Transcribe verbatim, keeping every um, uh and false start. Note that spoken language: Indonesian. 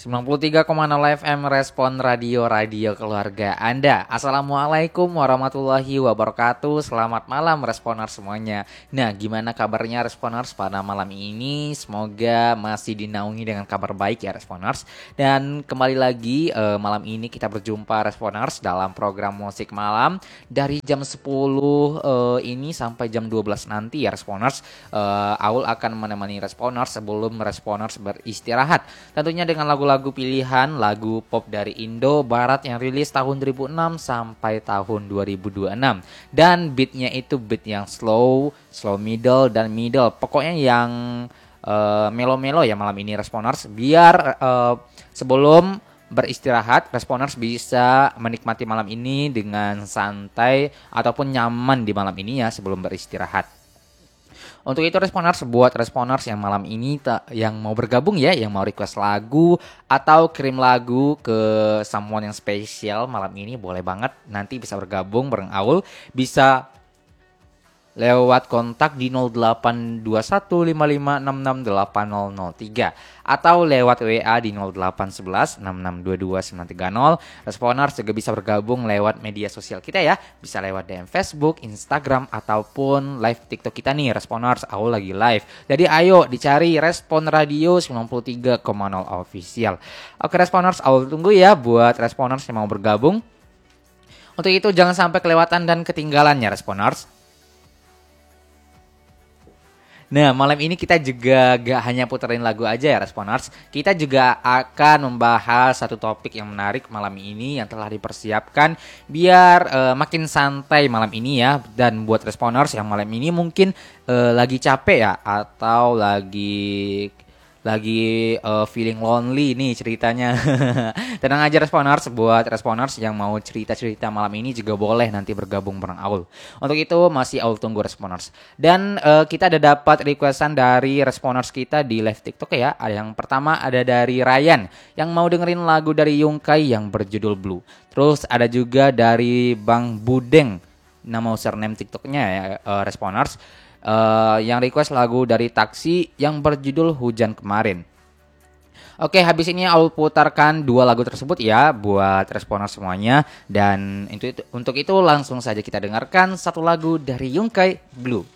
sembilan puluh tiga koma nol F M Respon Radio, radio keluarga Anda. Assalamualaikum warahmatullahi wabarakatuh. Selamat malam Responers semuanya. Nah, gimana kabarnya Responers pada malam ini? Semoga masih dinaungi dengan kabar baik ya Responers. Dan kembali lagi eh, malam ini kita berjumpa Responers dalam program Musik Malam dari jam sepuluh eh, ini sampai jam dua belas nanti ya Responers. Eh, Aul akan menemani Responers sebelum Responers beristirahat. Tentunya dengan lagu-lagu pilihan, lagu pop dari Indo Barat yang rilis tahun dua ribu enam sampai tahun dua ribu dua puluh enam. Dan beatnya itu beat yang slow, slow middle, dan middle. Pokoknya yang uh, melo-melo ya malam ini Responers. Biar uh, sebelum beristirahat, Responers bisa menikmati malam ini dengan santai ataupun nyaman di malam ini ya sebelum beristirahat. Untuk itu Responers, buat Responers yang malam ini ta- yang mau bergabung ya, yang mau request lagu atau kirim lagu ke someone yang spesial malam ini, boleh banget. Nanti bisa bergabung bareng Aul, bisa lewat kontak di nol delapan dua satu lima lima enam enam delapan nol nol tiga atau lewat W A di nol delapan satu satu enam enam dua dua sembilan tiga nol. Responers juga bisa bergabung lewat media sosial kita ya, bisa lewat D M Facebook, Instagram, ataupun live TikTok kita nih Responers. Aku lagi live, jadi ayo dicari Respon Radio sembilan puluh tiga koma nol Official. Oke Responers, aku tunggu ya buat Responers yang mau bergabung. Untuk itu jangan sampai kelewatan dan ketinggalannya Responers. Nah, malam ini kita juga gak hanya puterin lagu aja ya Responers. Kita juga akan membahas satu topik yang menarik malam ini yang telah dipersiapkan biar uh, makin santai malam ini ya. Dan buat Responers yang malam ini mungkin uh, lagi capek ya, atau lagi lagi uh, feeling lonely nih ceritanya. Tenang aja Responers, buat Responers yang mau cerita-cerita malam ini juga boleh nanti bergabung bareng Aul. Untuk itu masih Aul tunggu Responers. Dan uh, kita ada dapat requestan dari Responers kita di live TikTok ya. Yang pertama ada dari Ryan yang mau dengerin lagu dari Yungkai yang berjudul Blue. Terus ada juga dari Bang Budeng, nama username TikToknya ya uh, Responers. Uh, yang request lagu dari Taksi yang berjudul Hujan Kemarin. Oke, habis ini I'll putarkan dua lagu tersebut ya buat Responers semuanya. Dan itu, itu, untuk itu langsung saja kita dengarkan satu lagu dari Yungkai, Blue.